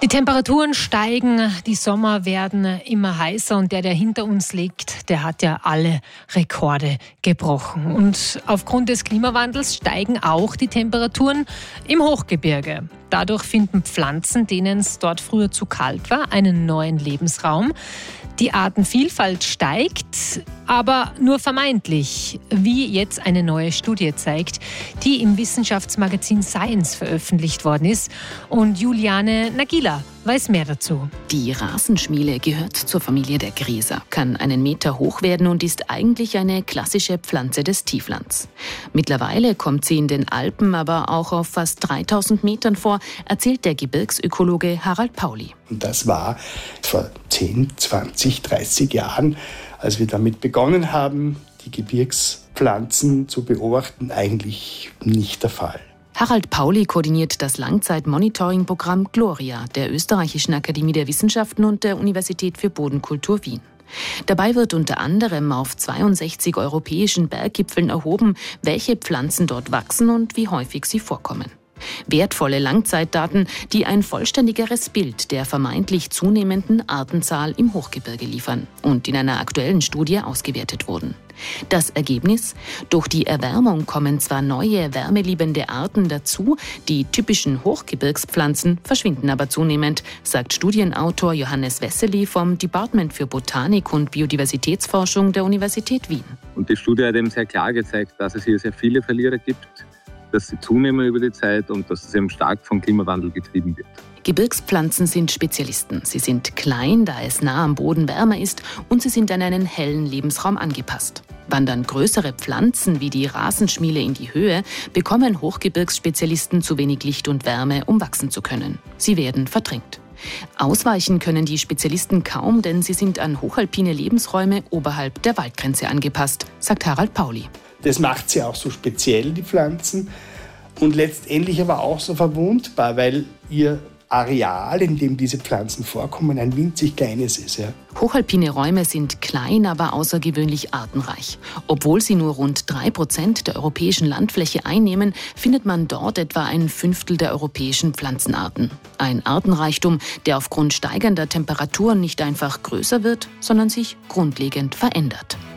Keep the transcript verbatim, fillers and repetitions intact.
Die Temperaturen steigen, die Sommer werden immer heißer und der, der hinter uns liegt, der hat ja alle Rekorde gebrochen. Und aufgrund des Klimawandels steigen auch die Temperaturen im Hochgebirge. Dadurch finden Pflanzen, denen es dort früher zu kalt war, einen neuen Lebensraum. Die Artenvielfalt steigt, aber nur vermeintlich, wie jetzt eine neue Studie zeigt, die im Wissenschaftsmagazin Science veröffentlicht worden ist. Und Juliane Nagila weiß mehr dazu. Die Rasenschmiele gehört zur Familie der Gräser, kann einen Meter hoch werden und ist eigentlich eine klassische Pflanze des Tieflands. Mittlerweile kommt sie in den Alpen aber auch auf fast dreitausend Metern vor, erzählt der Gebirgsökologe Harald Pauli. Und das war vor zehn, zwanzig, dreißig Jahren, als wir damit begonnen haben, die Gebirgspflanzen zu beobachten, eigentlich nicht der Fall. Harald Pauli koordiniert das Langzeit-Monitoring-Programm Gloria der Österreichischen Akademie der Wissenschaften und der Universität für Bodenkultur Wien. Dabei wird unter anderem auf zweiundsechzig europäischen Berggipfeln erhoben, welche Pflanzen dort wachsen und wie häufig sie vorkommen. Wertvolle Langzeitdaten, die ein vollständigeres Bild der vermeintlich zunehmenden Artenzahl im Hochgebirge liefern und in einer aktuellen Studie ausgewertet wurden. Das Ergebnis? Durch die Erwärmung kommen zwar neue, wärmeliebende Arten dazu, die typischen Hochgebirgspflanzen verschwinden aber zunehmend, sagt Studienautor Johannes Wessely vom Department für Botanik und Biodiversitätsforschung der Universität Wien. Und die Studie hat eben sehr klar gezeigt, dass es hier sehr viele Verlierer gibt, dass sie zunehmen über die Zeit und dass es eben stark vom Klimawandel getrieben wird. Gebirgspflanzen sind Spezialisten. Sie sind klein, da es nah am Boden wärmer ist, und sie sind an einen hellen Lebensraum angepasst. Wandern größere Pflanzen wie die Rasenschmiele in die Höhe, bekommen Hochgebirgsspezialisten zu wenig Licht und Wärme, um wachsen zu können. Sie werden verdrängt. Ausweichen können die Spezialisten kaum, denn sie sind an hochalpine Lebensräume oberhalb der Waldgrenze angepasst, sagt Harald Pauli. Das macht sie auch so speziell, die Pflanzen, und letztendlich aber auch so verwundbar, weil ihr Areal, in dem diese Pflanzen vorkommen, ein winzig kleines ist. Ja. Hochalpine Räume sind klein, aber außergewöhnlich artenreich. Obwohl sie nur rund drei Prozent der europäischen Landfläche einnehmen, findet man dort etwa ein Fünftel der europäischen Pflanzenarten. Ein Artenreichtum, der aufgrund steigender Temperaturen nicht einfach größer wird, sondern sich grundlegend verändert.